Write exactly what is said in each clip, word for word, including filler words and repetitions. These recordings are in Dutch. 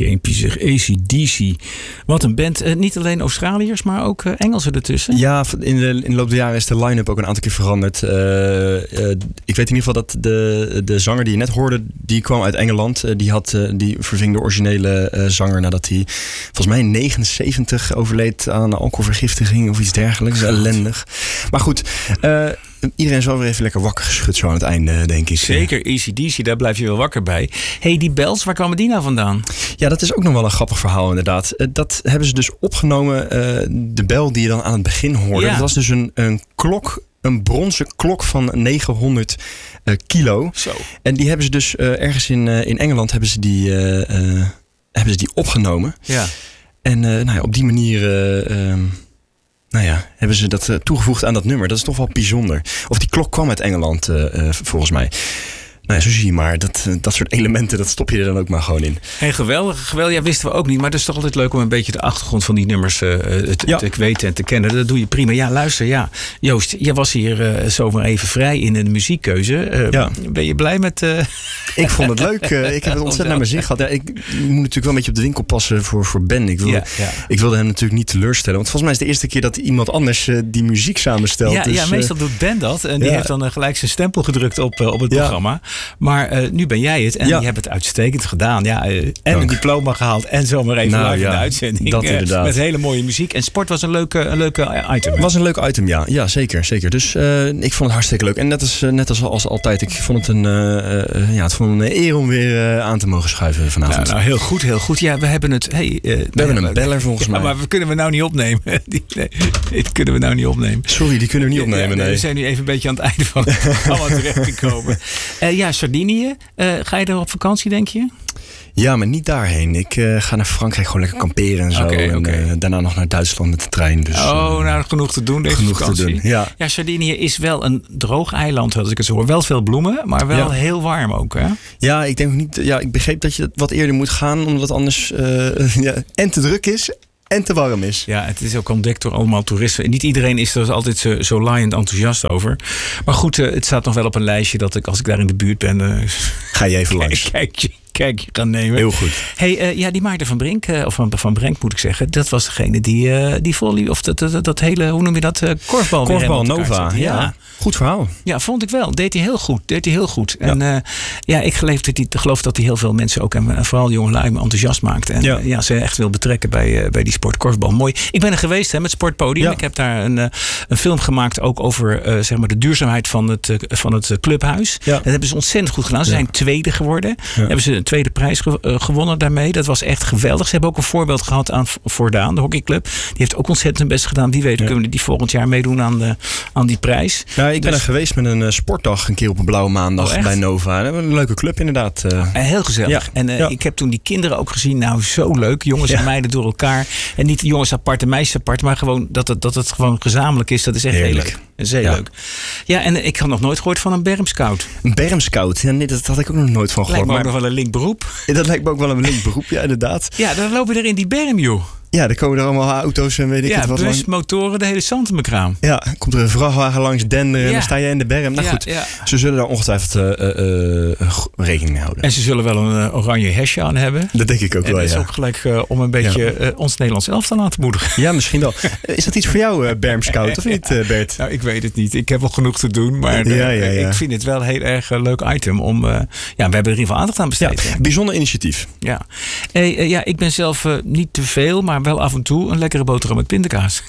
Jeempje, A C D C. Wat een band. Uh, niet alleen Australiërs, maar ook uh, Engelsen ertussen. Ja, in de, in de loop der jaren is de line-up ook een aantal keer veranderd. Uh, uh, ik weet in ieder geval dat de, de zanger die je net hoorde, die kwam uit Engeland. Uh, die, had, uh, die verving de originele uh, zanger nadat hij volgens mij in negenenzeventig overleed aan alcoholvergiftiging of iets dergelijks. Ellendig. Maar goed, uh, iedereen is wel weer even lekker wakker geschud zo aan het einde, denk ik. Zeker, A C D C, daar blijf je wel wakker bij. Hey, die bells, waar kwamen die nou vandaan? Ja, dat is ook nog wel een grappig verhaal inderdaad. Uh, dat hebben ze dus opgenomen, uh, de bel die je dan aan het begin hoorde. Ja. Dat was dus een, een klok, een bronzen klok van negenhonderd uh, kilo. Zo. En die hebben ze dus uh, ergens in, uh, in Engeland hebben ze die, uh, uh, hebben ze die opgenomen. Ja. En uh, nou ja, op die manier uh, uh, nou ja, hebben ze dat uh, toegevoegd aan dat nummer. Dat is toch wel bijzonder. Of die klok kwam uit Engeland, uh, uh, volgens mij. Nou ja, zo zie je maar. Dat, dat soort elementen, dat stop je er dan ook maar gewoon in. Hey, geweldig, geweldig. Ja, wisten we ook niet. Maar het is toch altijd leuk om een beetje de achtergrond van die nummers uh, te, ja. te weten en te kennen. Dat doe je prima. Ja, luister, ja. Joost, jij was hier uh, zomaar even vrij in de muziekkeuze. Uh, ja. Ben je blij met... Uh... Ik vond het leuk. Uh, ik heb het ontzettend naar mijn zin gehad. Ja, ik moet natuurlijk wel een beetje op de winkel passen voor, voor Ben. Ik wilde, ja, ja. ik wilde hem natuurlijk niet teleurstellen. Want volgens mij is het de eerste keer dat iemand anders uh, die muziek samenstelt. Ja, dus, ja meestal uh, doet Ben dat. En die ja. heeft dan uh, gelijk zijn stempel gedrukt op, uh, op het ja. programma. Maar uh, nu ben jij het. En ja. je hebt het uitstekend gedaan. Ja, uh, en Dank. Een diploma gehaald. En zomaar even nou, live ja, in de uitzending. Dat inderdaad. Uh, met hele mooie muziek. En sport was een leuke, een leuke item. Het was een leuk item, ja. Ja, zeker. zeker. Dus uh, ik vond het hartstikke leuk. En net als, uh, net als, als altijd. Ik vond het een, uh, uh, ja, het vond een eer om weer uh, aan te mogen schuiven vanavond. Nou, nou, heel goed, heel goed. Ja, we hebben het... Hey, uh, we, we hebben een beller volgens ja, mij. Maar we kunnen we nou niet opnemen. Die, nee, dit kunnen we nou niet opnemen. Sorry, die kunnen we niet opnemen. Ja, nee. We zijn nu even een beetje aan het einde van het programma terechtgekomen. Uh, ja, Sardinië. Uh, ga je er op vakantie, denk je? Ja, maar niet daarheen. Ik uh, ga naar Frankrijk gewoon lekker kamperen en zo. Okay, en okay. uh, daarna nog naar Duitsland met de trein. Dus, oh, uh, nou, genoeg te doen deze genoeg vakantie. te doen, ja. Ja, Sardinië is wel een droog eiland, als ik het zo hoor. Wel veel bloemen, maar wel ja. heel warm ook, hè? Ja, ik denk niet. Ja, ik begreep dat je wat eerder moet gaan, omdat het anders uh, ja, en te druk is. En te warm is. Ja, het is ook ontdekt door allemaal toeristen. Niet iedereen is er altijd zo, zo laaiend enthousiast over. Maar goed, uh, het staat nog wel op een lijstje dat ik, als ik daar in de buurt ben... Uh, ga je even langs. Kijk je. Kijk, je gaan nemen. Heel goed. Hey, uh, ja, die Maarten van Brink, uh, of van, van Brenk moet ik zeggen, dat was degene die, uh, die volley, of dat, dat, dat hele, hoe noem je dat, uh, korfbal. Korfbal Nova, ja. ja. Goed verhaal. Ja, vond ik wel. Deed hij heel goed. Deed hij heel goed. Ja. En uh, ja, ik geloof dat, hij, geloof dat hij heel veel mensen ook, en vooral jongelui, enthousiast maakt. En ja, ja ze echt wil betrekken bij, uh, bij die sport korfbal. Mooi. Ik ben er geweest hè, met Sportpodium. Ja. Ik heb daar een, uh, een film gemaakt ook over uh, zeg maar de duurzaamheid van het, uh, van het clubhuis. Ja. Dat hebben ze ontzettend goed gedaan. Ze ja. zijn tweede geworden. Ja. Hebben ze een tweede prijs ge- uh, gewonnen daarmee. Dat was echt geweldig. Ze hebben ook een voorbeeld gehad aan Voordaan, de hockeyclub. Die heeft ook ontzettend hun best gedaan. Wie weet ja. kunnen die volgend jaar meedoen aan, de, aan die prijs. Ja, ik ben dus, er geweest met een uh, sportdag een keer op een blauwe maandag oh, bij Nova. Een leuke club inderdaad. Uh. Heel gezellig. Ja. En uh, ja. ik heb toen die kinderen ook gezien. Nou, zo leuk. Jongens ja. en meiden door elkaar. En niet de jongens apart en meisjes apart. Maar gewoon dat het, dat het gewoon gezamenlijk is. Dat is echt Heerlijk. heel leuk. Dat is heel ja. leuk. Ja, en ik had nog nooit gehoord van een bermscout. Een bermscout? Ja, nee, dat had ik ook nog nooit van gehoord. Lijkt me ook maar... nog wel een linkberoep. Dat lijkt me ook wel een linkberoep, ja, inderdaad. Ja, dan lopen er in die berm, joh. Ja, dan komen er allemaal auto's en weet ik ja, het wat. Ja, bus, lang... motoren, de hele zand in mijn kraam. Ja, komt er een vrachtwagen langs denderen ja. en dan sta je in de berm. Nou ja, goed, ja. ze zullen daar ongetwijfeld uh, uh, uh, rekening mee houden. En ze zullen wel een uh, oranje hesje aan hebben. Dat denk ik ook en wel, dat ja. is ook gelijk uh, om een beetje ja. uh, ons Nederlands elftal aan te moedigen. Ja, misschien wel. Is dat iets voor jou, uh, bermscout, of niet, uh, Bert? Nou, ik weet het niet. Ik heb wel genoeg te doen, maar uh, ja, ja, ja. ik vind het wel een heel erg uh, leuk item om... Uh, ja, we hebben er in ieder geval aandacht aan besteed. Ja, bijzonder initiatief. Ja. Hey, uh, ja, ik ben zelf uh, niet te veel, maar wel af en toe een lekkere boterham met pindakaas.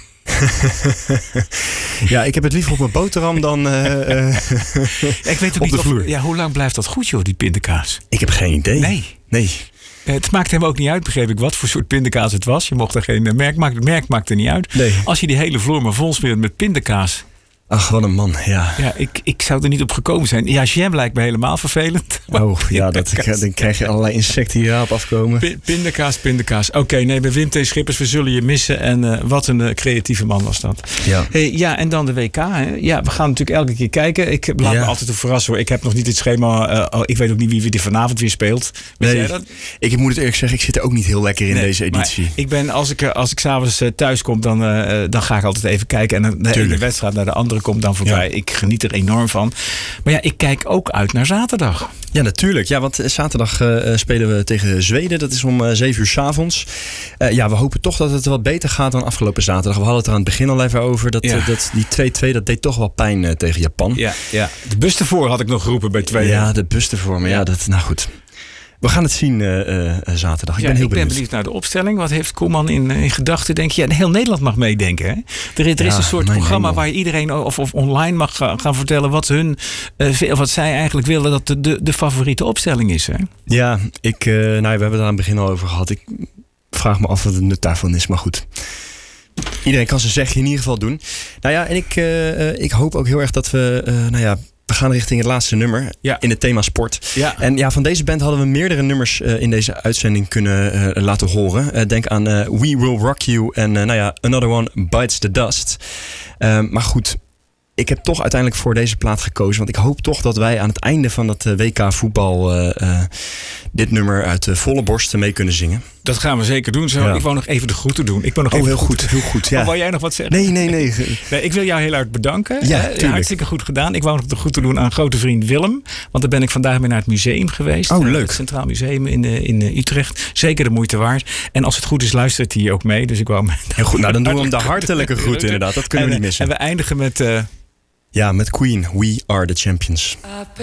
Ja, ik heb het liever op mijn boterham dan uh, uh, ja, ik weet ook op niet de vloer. Of, ja, hoe lang blijft dat goed, joh, die pindakaas? Ik heb geen idee. Nee. Nee. Uh, het maakt hem ook niet uit, begreep ik, wat voor soort pindakaas het was. Je mocht er geen uh, merk maken. Het merk maakte niet uit. Nee. Als je die hele vloer maar vol smeert met pindakaas. Ach, wat een man, ja. Ja, ik, ik zou er niet op gekomen zijn. Ja, jam lijkt me helemaal vervelend. Oh, ja, dat, dan krijg je allerlei insecten hierop afkomen. P- pindakaas, pindakaas. Oké, okay, nee, bij Wim T. Schippers, we zullen je missen. En uh, wat een uh, creatieve man was dat. Ja. Hey, ja, en dan de W K. Hè. Ja, we gaan natuurlijk elke keer kijken. Ik laat ja. me altijd te verrassen hoor. Ik heb nog niet het schema. Uh, oh, ik weet ook niet wie er vanavond weer speelt. Weet nee, jij dat? Ik moet het eerlijk zeggen, ik zit er ook niet heel lekker in nee, deze editie. Ik ben, als ik, als ik s'avonds uh, thuis kom, dan, uh, dan ga ik altijd even kijken. En dan de ene wedstrijd naar de andere komt dan voorbij. Ja. Ik geniet er enorm van. Maar ja, ik kijk ook uit naar zaterdag. Ja, natuurlijk. Ja, want zaterdag uh, spelen we tegen Zweden. Dat is om uh, zeven uur 's avonds. Uh, ja, we hopen toch dat het wat beter gaat dan afgelopen zaterdag. We hadden het er aan het begin al even over. Dat, ja. uh, dat, die twee-twee, dat deed toch wel pijn uh, tegen Japan. Ja, ja, de bus ervoor had ik nog geroepen bij twee. Ja, de bus ervoor. Maar ja, ja dat, nou goed. We gaan het zien uh, uh, zaterdag. Ik ja, ben heel ik benieuwd. ben benieuwd naar de opstelling. Wat heeft Koeman in, in gedachten? Denk je, ja, heel Nederland mag meedenken. Hè? Er, er is ja, een soort programma hemel. waar iedereen of, of online mag gaan, gaan vertellen wat hun, uh, wat zij eigenlijk willen dat de, de, de favoriete opstelling is. Hè? Ja, ik, uh, nou, we hebben het er aan het begin al over gehad. Ik vraag me af wat het nut daarvan is, maar goed. Iedereen kan zijn zegje in ieder geval doen. Nou ja, en ik, uh, ik hoop ook heel erg dat we, uh, nou ja, we gaan richting het laatste nummer ja. in het thema sport. Ja. En ja, van deze band hadden we meerdere nummers uh, in deze uitzending kunnen uh, laten horen. Uh, denk aan uh, We Will Rock You en uh, nou ja, Another One Bites the Dust. Uh, maar goed, ik heb toch uiteindelijk voor deze plaat gekozen. Want ik hoop toch dat wij aan het einde van dat W K voetbal uh, uh, dit nummer uit uh, volle borst mee kunnen zingen. Dat gaan we zeker doen. Zo. Ja. Ik wou nog even de groeten doen. Ik wou nog oh, even heel goed. Heel goed ja. Of wou jij nog wat zeggen? Nee, nee, nee. nee ik wil jou heel hard bedanken. Ja, uh, hartstikke goed gedaan. Ik wou nog de groeten doen aan grote vriend Willem. Want daar ben ik vandaag weer naar het museum geweest. Oh, leuk. Het Centraal Museum in, uh, in uh, Utrecht. Zeker de moeite waard. En als het goed is, luistert hij ook mee. Dus ik wou hem... Heel goed. Nou, dan doen we hem de hartelijke groet inderdaad. Dat kunnen en, we niet missen. En we eindigen met... Uh, Ja, met Queen, We Are The Champions.